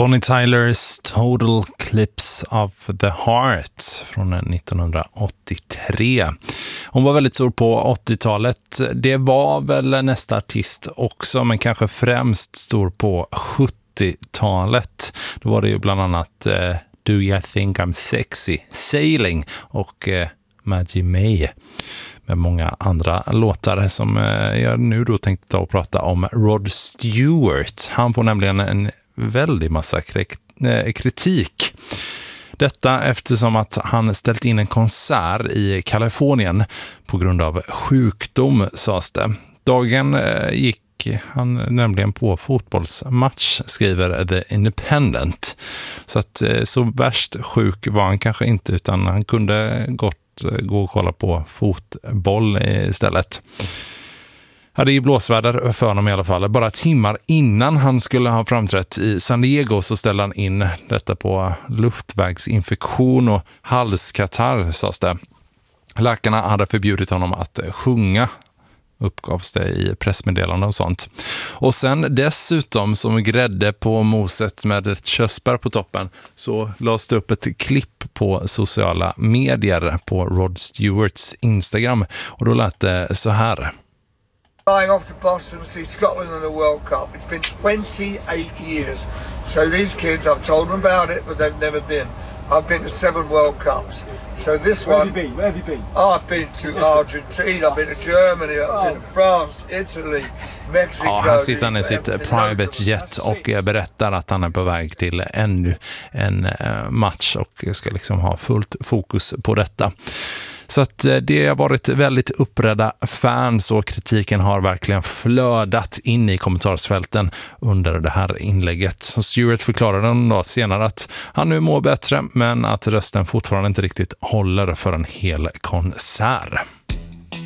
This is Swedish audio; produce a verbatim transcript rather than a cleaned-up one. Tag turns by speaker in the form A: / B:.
A: Bonnie Tylers Total Eclipse of the Heart från nittonhundraåttiotre. Hon var väldigt stor på åttiotalet. Det var väl nästa artist också, men kanske främst stor på sjuttiotalet. Då var det ju bland annat eh, Do You Think I'm Sexy, Sailing och eh, Maggie May med många andra låtar som eh, jag nu då tänkte ta och prata om Rod Stewart. Han får nämligen en väldigt massa kritik. Detta eftersom att han ställt in en konsert i Kalifornien på grund av sjukdom, sades det. Dagen gick han nämligen på fotbollsmatch, skriver The Independent. Så att så värst sjuk var han kanske inte, utan han kunde gott gå och kolla på fotboll istället. Ja, det är blåsväder för honom i alla fall. Bara timmar innan han skulle ha framträtt i San Diego så ställde han in detta på luftvägsinfektion och halskatarr, sades det. Läkarna hade förbjudit honom att sjunga, uppgavs det i pressmeddelanden och sånt. Och sen dessutom, som grädde på moset med ett körsbär på toppen, så lades det upp ett klipp på sociala medier på Rod Stewarts Instagram. Och då lät det så här.
B: Flying off to Boston to see Scotland in the World Cup. It's been twenty-eight years. So these kids, I've told them about it, but they've never been. I've been to seven World Cups. So this
C: Where
B: one...
C: have you been? Where have you been?
B: Oh, I've been to Argentina, I've been to Germany, I've
C: Oh.
B: been to France, Italy, Mexico.
A: Ja, här sitter han i sitt private jet och berättar att han är på väg till ännu en match och ska liksom ha fullt fokus på detta. Så att det har varit väldigt upprädda fans och kritiken har verkligen flödat in i kommentarsfälten under det här inlägget. Så Stewart förklarade en dag senare att han nu mår bättre, men att rösten fortfarande inte riktigt håller för en hel konsert.